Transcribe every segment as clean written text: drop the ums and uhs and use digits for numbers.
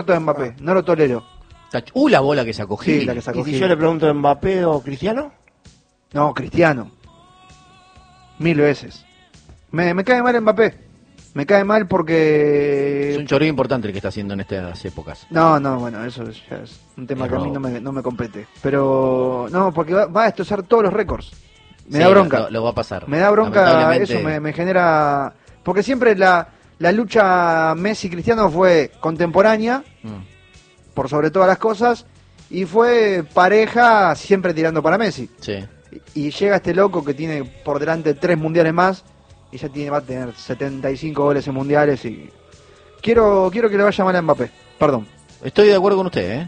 de Mbappé, no lo tolero. La bola que sacó Gil. Sí, la que sacó ¿Y si Gil. yo le pregunto Mbappé o Cristiano? No, Cristiano. 1000 veces. Me cae mal Mbappé. Me cae mal porque... Es un choreo importante el que está haciendo en estas épocas. No, bueno, eso ya es un tema que a mí no me compete. Pero, no, porque va a destrozar todos los récords. Me da bronca. Lo va a pasar. Me da bronca, eso me genera... Porque siempre la lucha Messi-Cristiano fue contemporánea, por sobre todas las cosas, y fue pareja siempre tirando para Messi. Sí. Y llega este loco que tiene por delante 3 mundiales más, y ya va a tener 75 goles en mundiales, y quiero que le vaya mal a Mbappé, perdón. Estoy de acuerdo con usted,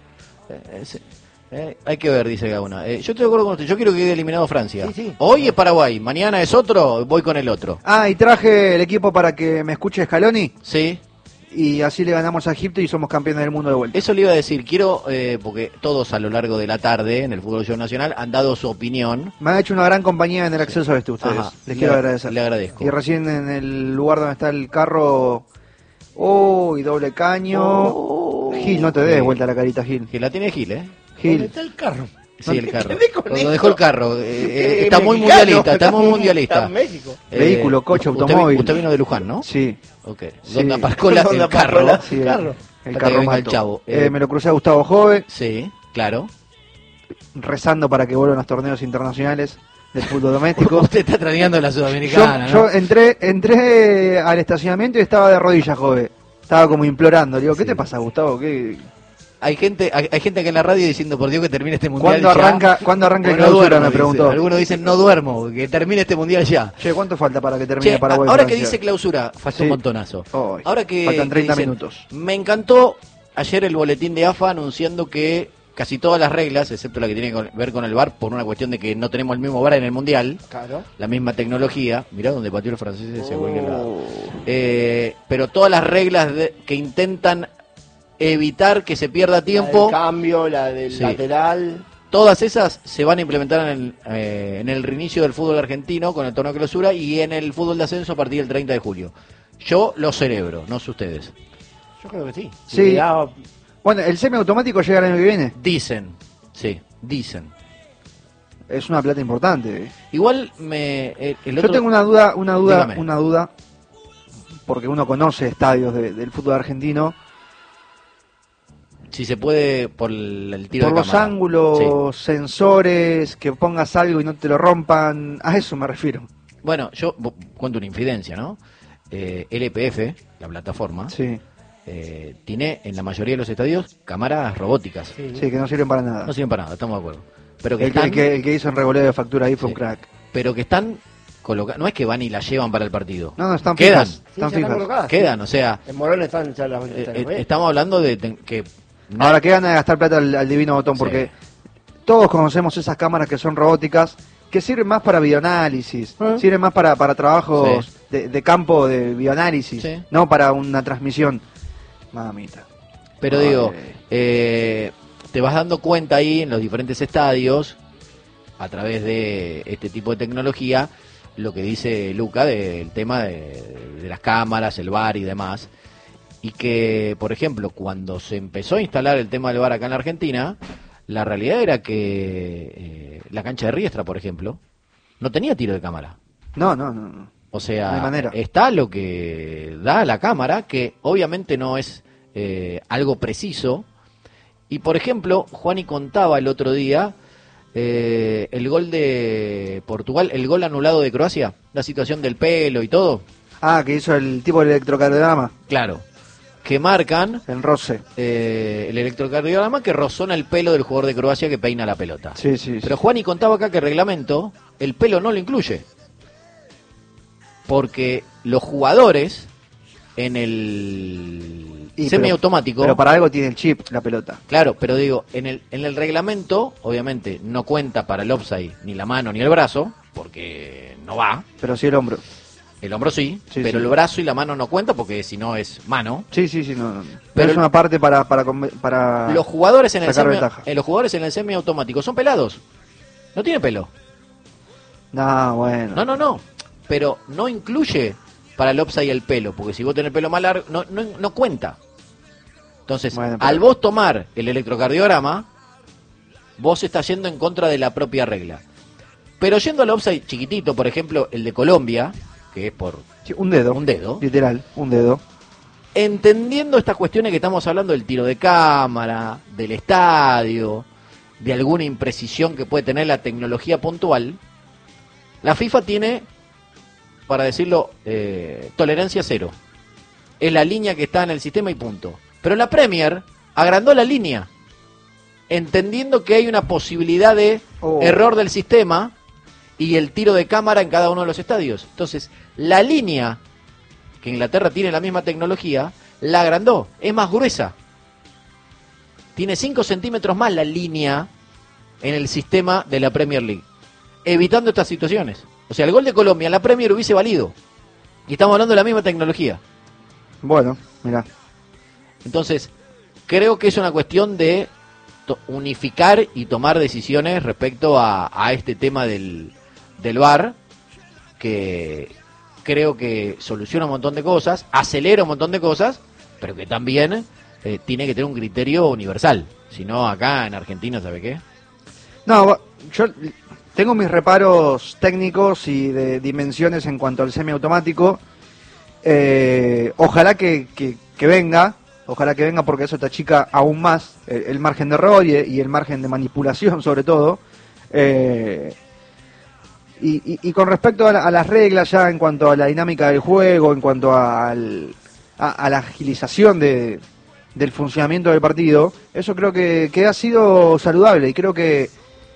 hay que ver, dice Gauna. Yo estoy de acuerdo con usted, yo quiero que quede eliminado Francia. Sí. Hoy es Paraguay, mañana es otro, voy con el otro. Y traje el equipo para que me escuche Scaloni. Sí. Y así le ganamos a Egipto y somos campeones del mundo de vuelta. Eso le iba a decir, quiero, porque todos a lo largo de la tarde en el Fútbol Show Nacional han dado su opinión. Me han hecho una gran compañía en el acceso a ustedes. Ajá. Les quiero agradecer. Le agradezco. Y recién en el lugar donde está el carro, y doble caño. Gil, no te des vuelta la carita, Gil. Que la tiene Gil, Gil. ¿Dónde está el carro? Sí, el carro. Cuando Lo dejó el carro. Está muy mexicano, mundialista, está muy mundialista. Está en México. Vehículo, coche, automóvil. Usted vino de Luján, ¿no? Sí. Ok. Sí. ¿Dónde aparcó ¿Dónde el aparcó carro? la- Sí, carro? el Hasta que carro venga el mato. chavo. Me lo crucé a Gustavo Jove, Sí, claro. rezando para que vuelvan los torneos internacionales del fútbol doméstico. Usted está tradeando la Sudamericana, Yo ¿no? entré al estacionamiento y estaba de rodillas, Jove. Estaba como implorando. Le digo, ¿qué te pasa, Gustavo? Hay gente acá en la radio diciendo, por Dios, que termine este mundial ¿Cuándo arranca el Bueno, clausura? duermo, Me preguntó. dice. Algunos dicen, no duermo, que termine este mundial ya. Che, ¿cuánto falta para que termine Che, Paraguay? ahora que Francia? dice clausura, falta un Sí. montonazo. Ay, Ahora que faltan 30 dicen, minutos. Me encantó ayer el boletín de AFA anunciando que casi todas las reglas, excepto la que tiene que ver con el VAR, por una cuestión de que no tenemos el mismo VAR en el mundial, Claro. la misma tecnología, mirá donde pateó el francés ese cualquier lado. Pero todas las reglas que intentan evitar que se pierda La tiempo, del cambio, la del Sí. lateral. todas esas se van a implementar en el reinicio del fútbol argentino con el torneo de clausura y en el fútbol de ascenso a partir del 30 de julio. Yo lo celebro, no sé ustedes. Yo creo que sí. Sí. Ya- Bueno, el semiautomático llega el año que viene. Dicen, sí, dicen. Es una plata importante. Igual el Yo otro... tengo una Dígame. duda, porque uno conoce estadios del fútbol argentino. Si se puede por el tiro Por de los cámara. ángulos, sensores, que pongas algo y no te lo rompan. A eso me refiero. Bueno, yo cuento una infidencia, ¿no? LPF, la plataforma, Sí, tiene en la mayoría de los estadios cámaras robóticas. Sí. sí, que no sirven para nada. No sirven para nada, estamos de acuerdo. Pero que El están, que hizo en revoleo de factura ahí fue Sí. un crack. pero que están colocadas, no es que van y la llevan para el partido. No, están Quedan. fijas. Sí, Están ya están fijas. colocadas. Quedan, o sea, En Morón están ya las estamos hablando de que... Ahora, qué gana de gastar plata al divino botón, Sí. porque todos conocemos esas cámaras que son robóticas, que sirven más para bioanálisis, sirven más para trabajos de campo de bioanálisis, Sí. no para una transmisión. Mamita. Pero Ay. digo, te vas dando cuenta ahí en los diferentes estadios, a través de este tipo de tecnología, lo que dice Luca del tema de las cámaras, el VAR y demás. Y que, por ejemplo, cuando se empezó a instalar el tema del VAR acá en la Argentina, la realidad era que la cancha de Riestra, por ejemplo, no tenía tiro de cámara. No. O sea, No hay manera. está lo que da la cámara, que obviamente no es algo preciso. Y por ejemplo, Juani contaba el otro día el gol de Portugal, el gol anulado de Croacia, la situación del pelo y todo. Que hizo el tipo de electrocardiograma, Claro, que marcan el roce. el electrocardiograma que rozona el pelo del jugador de Croacia que peina la pelota. Sí, sí. Pero Juani contaba acá que el reglamento, el pelo no lo incluye. Porque los jugadores en el semiautomático... Pero para algo tiene el chip la pelota. Claro, pero digo, en el reglamento, obviamente, no cuenta para el offside ni la mano ni el brazo, porque no va. Pero sí el hombro. El hombro sí, Sí, pero sí. el brazo y la mano no cuenta porque si no es mano. Sí, no. Pero Pero es una parte para Los jugadores en el sacar ventaja. los jugadores en el semiautomático son pelados. No tiene pelo. No, bueno. No. Pero no incluye para el offside el pelo, porque si vos tenés el pelo más largo, no cuenta. Entonces, Bueno, pero- al vos tomar el electrocardiograma, vos estás yendo en contra de la propia regla. Pero yendo al offside chiquitito, por ejemplo, el de Colombia, que es por Sí, un dedo. un dedo, Literal, un dedo. entendiendo estas cuestiones que estamos hablando del tiro de cámara, del estadio, de alguna imprecisión que puede tener la tecnología puntual, la FIFA tiene, para decirlo, tolerancia cero. Es la línea que está en el sistema y punto. Pero la Premier agrandó la línea, entendiendo que hay una posibilidad de error del sistema y el tiro de cámara en cada uno de los estadios. Entonces, la línea, que Inglaterra tiene la misma tecnología, la agrandó, es más gruesa. Tiene 5 centímetros más la línea en el sistema de la Premier League, evitando estas situaciones. O sea, el gol de Colombia en la Premier hubiese valido. Y estamos hablando de la misma tecnología. Bueno, mirá. Entonces, creo que es una cuestión de unificar y tomar decisiones respecto a este tema del VAR, que creo que soluciona un montón de cosas, acelera un montón de cosas, pero que también tiene que tener un criterio universal. Si no, acá en Argentina, ¿sabe qué? No, yo tengo mis reparos técnicos y de dimensiones en cuanto al semiautomático. Ojalá que venga, porque eso te achica aún más el margen de error y el margen de manipulación, sobre todo. Y con respecto a las reglas, ya en cuanto a la dinámica del juego, en cuanto a la agilización del funcionamiento del partido, eso creo que ha sido saludable y creo que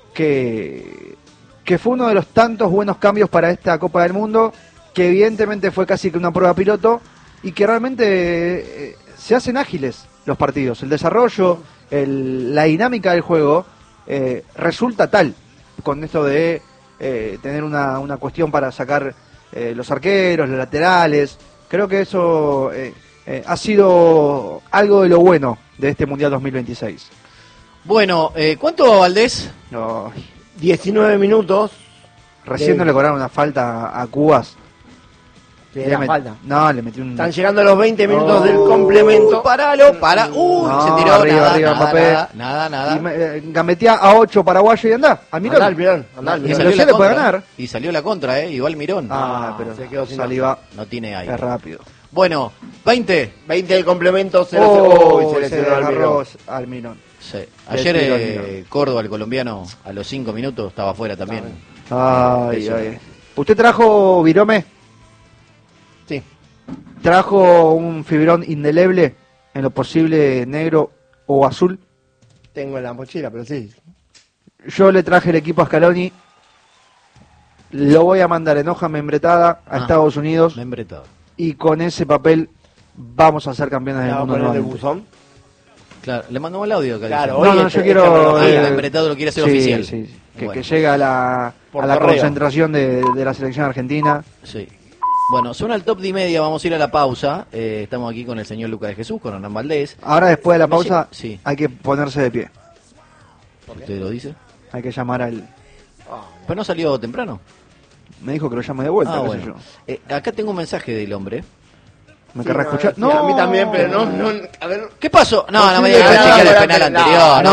fue uno de los tantos buenos cambios para esta Copa del Mundo, que evidentemente fue casi que una prueba piloto y que realmente se hacen ágiles los partidos. El desarrollo, la dinámica del juego resulta tal con esto de tener una cuestión para sacar los arqueros, los laterales. Creo que eso ha sido algo de lo bueno de este Mundial 2026. Bueno, ¿cuánto va Valdés? No, 19 minutos. recién no le cobraron una falta a Cubas. De la falta. No, le metí un... Están llegando los 20 minutos del complemento. Paralo, para. No, Se tiró. arriba, Nada, arriba, nada, Mbappé. nada. Gambetea a 8 paraguayo y anda. A Mirón. Andá al Mirón, andá al Y Mirón. salió- salió se la le puede contra. ganar. Y salió la contra, igual Mirón. Pero se quedó sin saliva. No tiene aire. Es rápido. Bueno, 20. 20 del complemento, 0-0. Oh, y se seleccionó al agarró Mirón. al Mirón. Sí. Ayer Mirón. Córdoba, el colombiano, a los 5 minutos estaba afuera también. Ay, Eso. ay. ¿Usted trajo virome? Sí. ¿Trajo un fibrón indeleble en lo posible negro o azul? Tengo en la mochila, pero sí. Yo le traje el equipo a Scaloni. Lo voy a mandar en hoja membretada a Estados Unidos. Membretado. Y con ese papel vamos a ser campeones del ¿La va a mundo poner de nuevamente. buzón? Claro, le mandamos el audio acá. Claro, dice. hoy No, yo este quiero... tecnología. el membretado lo quiere hacer sí, oficial. sí, Bueno. que llegue a la Por correo. correo. Concentración de la selección argentina. Sí. Bueno, suena el top de media, vamos a ir a la pausa. Estamos aquí con el señor Lucas de Jesús, con Hernán Valdés. Ahora, después de la Me pausa, sí. hay que ponerse de pie. ¿Usted lo dice? Hay que llamar al... Pero no salió temprano. Me dijo que lo llame de vuelta, Ah, qué sé bueno. yo. Acá tengo un mensaje del hombre. ¿Me querrá escuchar? Sí, a mí también, pero no, a ver. ¿Qué pasó? No, no me Posible digas que penal, chequear el no, penal no, anterior.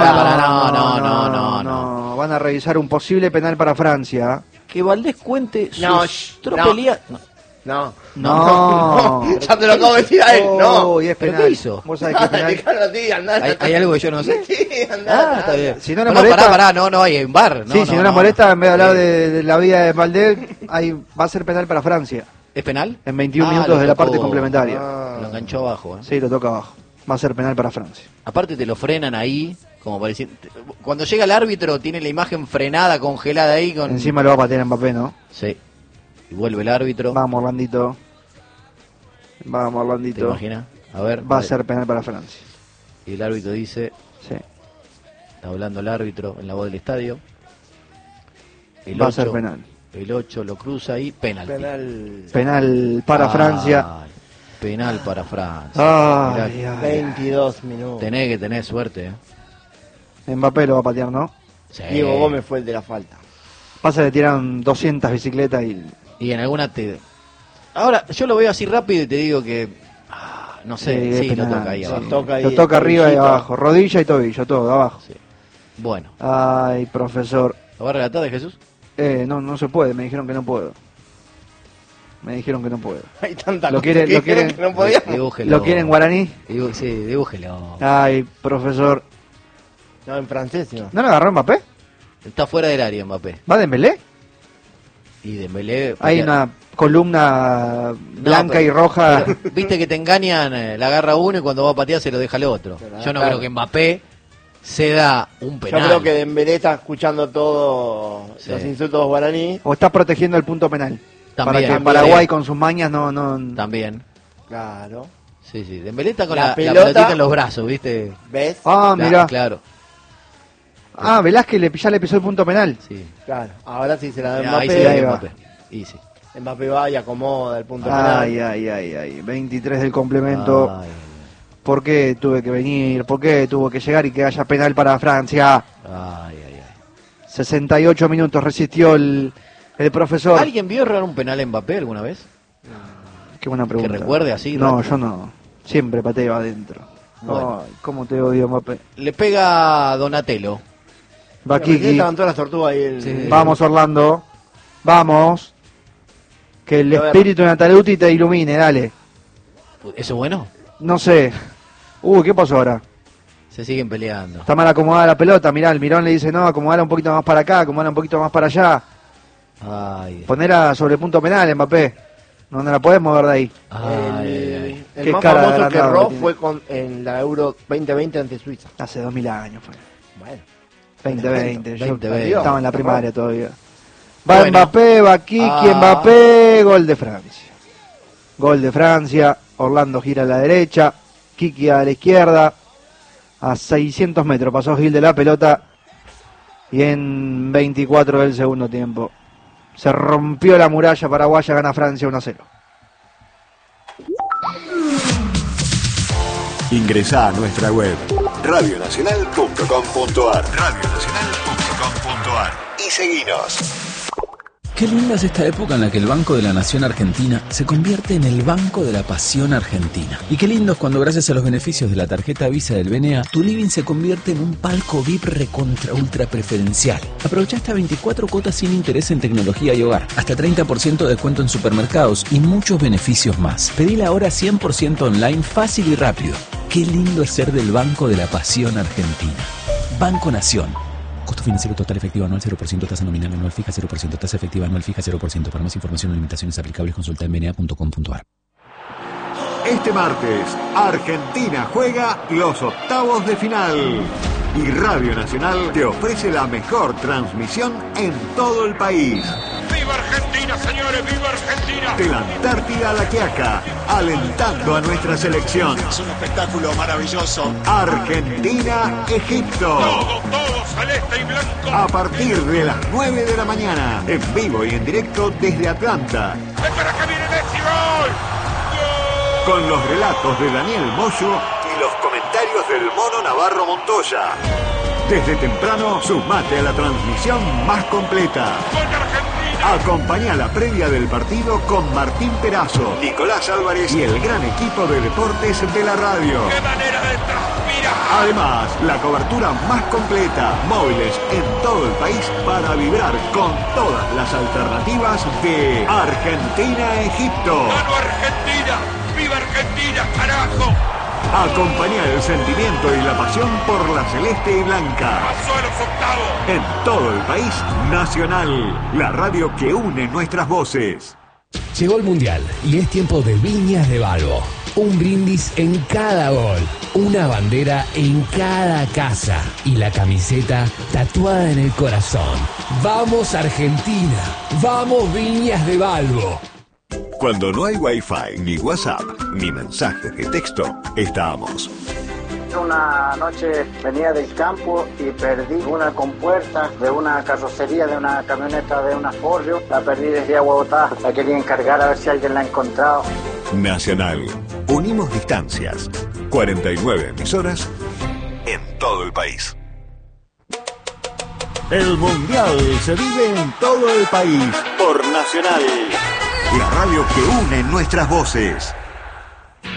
no, no. Van a revisar un posible penal para Francia. Que Valdés cuente No, sus tropelías. No. No. Ya te lo acabo de decir a él, no. Y es ¿Pero penal. qué hizo? Vos sabés que es penal. Dejalo así, andá. ¿Hay algo que yo no sé? Sí, andá. Está bien. Si no le Bueno, molesta- pará, no hay un bar. Sí, si no les molesta, en vez de hablar de la vida de Valdés, va a ser penal para Francia. ¿Es penal? En 21 Ah, minutos lo de la tocó. parte complementaria. Lo enganchó abajo. Sí, lo toca abajo. Va a ser penal para Francia. Aparte te lo frenan ahí, como para decir... Cuando llega el árbitro tiene la imagen frenada, congelada ahí con... Encima lo va a patear Mbappé, ¿no? Sí. Y vuelve el árbitro. Vamos, Orlandito. Vamos, ¿Te Orlandito. imaginas? A ver. Va a ser penal para Francia. Y el árbitro dice... Sí. Está hablando el árbitro en la voz del estadio. El Va a 8, ser penal. El 8 lo cruza ahí, penal. Penal. Penal para Francia. Penal para Francia. Ay, Mirá, ay. 22 minutos. tenés que tener suerte. Mbappé lo va a patear, ¿no? Sí. Diego Gómez fue el de la falta. Pasa que tiraron 200 bicicletas y... Y en alguna te... Ahora, yo lo veo así rápido y te digo que... No sé, sí, lo toca ahí abajo. Lo toca arriba y abajo, rodilla y tobillo, todo abajo. Sí. Bueno. Ay, profesor. ¿Lo va a relatar de Jesús? No se puede, me dijeron que no puedo. Hay tanta ¿Lo quieren que no podíamos. Dibújelo. ¿Lo quieren en guaraní? Sí, dibújelo. Ay, profesor. No, en francés no. ¿No lo agarró Mbappé? Está fuera del área Mbappé. ¿Va Dembélé? Y Dembélé... Hay una columna blanca y roja. Pero, viste que te engañan, la agarra uno y cuando va a patear se lo deja al otro. Yo no creo que Mbappé se da un penal. Yo creo que Dembélé está escuchando todos los insultos guaraní. O está protegiendo el punto penal. También, para que Paraguay con sus mañas no... También. Claro. Sí. Dembélé está con La la pelota pelotita en los brazos, ¿viste? ¿Ves? Ah, mirá. Claro. Ah, Velázquez ya le pisó el punto penal. Sí. Claro. Ahora sí se la da Mirá, Mbappé. ahí se la ahí dio va. Mbappé. Y sí. Mbappé va y acomoda el punto penal. Ay. 23 del complemento. Ay. ¿Por qué tuve que venir? ¿Por qué tuvo que llegar y que haya penal para Francia? Ay. 68 minutos resistió el profesor. ¿Alguien vio errar un penal en Mbappé alguna vez? Qué buena pregunta. Que recuerde así. No, rápido. yo no. Siempre pateo adentro. Bueno. Ay, cómo te odio, Mbappé. Le pega a Donatello. Va Recién Kiki. estaban todas las tortugas ahí. Sí. Vamos, Orlando. Vamos. Que el A ver. espíritu de Nataluti te ilumine, dale. ¿Eso es bueno? No sé. ¿Qué pasó ahora? Se siguen peleando. Está mal acomodada la pelota. Mirá, el Mirón le dice, no, acomodala un poquito más para acá, acomodala un poquito más para allá. Ay. Ponerla sobre el punto penal, Mbappé. No la podés mover de ahí. Ay. El Qué más cara de famoso que agrandado erró que tiene. fue en la Euro 2020 ante Suiza. Hace 2000 años fue. Bueno. 2020. Yo 2020. estaba en la primaria todavía. Va Bueno. Mbappé, va Kiki, Ah. Mbappé, gol de Francia. Gol de Francia, Orlando gira a la derecha, Kiki a la izquierda, a 600 metros pasó Gil de la pelota y en 24 del segundo tiempo se rompió la muralla paraguaya, gana Francia 1-0. Ingresá a nuestra web radionacional.com.ar y seguinos. Qué linda es esta época en la que el Banco de la Nación Argentina se convierte en el Banco de la Pasión Argentina. Y qué lindo es cuando gracias a los beneficios de la tarjeta Visa del BNA, tu living se convierte en un palco VIP recontra ultra preferencial. Aprovecha hasta 24 cuotas sin interés en tecnología y hogar, hasta 30% de descuento en supermercados y muchos beneficios más. Pedila ahora 100% online, fácil y rápido. Qué lindo es ser del Banco de la Pasión Argentina. Banco Nación. Costo financiero total efectivo anual 0%, tasa nominal anual fija 0%, tasa efectiva anual fija 0%. Para más información o limitaciones aplicables consulta en bna.com.ar. Este martes, Argentina juega los octavos de final. Y Radio Nacional te ofrece la mejor transmisión en todo el país. ¡Viva Argentina, señores! ¡Viva Argentina! De la Antártida a la Quiaca, alentando a nuestra selección. Es un espectáculo maravilloso. Argentina-Egipto. Todo celeste y blanco. A partir de las 9 de la mañana, en vivo y en directo desde Atlanta. ¡Espera que viene Messi! ¡Gol! Con los relatos de Daniel Moyo y los comentarios del Mono Navarro Montoya. Desde temprano, sumate a la transmisión más completa. ¡Gol de Argentina! Acompañá la previa del partido con Martín Perazo, Nicolás Álvarez y el gran equipo de deportes de la radio. ¡Qué manera de transpirar! Además, la cobertura más completa, móviles en todo el país para vibrar con todas las alternativas de Argentina-Egipto. ¡Ganó Argentina! ¡Viva Argentina, carajo! Acompañá el sentimiento y la pasión por la celeste y blanca. ¡Pasó a los octavos! En todo el país, Nacional, la radio que une nuestras voces. Llegó el Mundial y es tiempo de Viñas de Balbo. Un brindis en cada gol, una bandera en cada casa y la camiseta tatuada en el corazón. ¡Vamos Argentina! ¡Vamos Viñas de Balbo! Cuando no hay Wi-Fi, ni WhatsApp, ni mensajes de texto, estamos. Una noche venía del campo y perdí una compuerta de una carrocería de una camioneta de una Forrio. La perdí desde Agua Botada. La quería encargar a ver si alguien la ha encontrado. Nacional. Unimos distancias. 49 emisoras en todo el país. El Mundial se vive en todo el país por Nacional. La radio que une nuestras voces.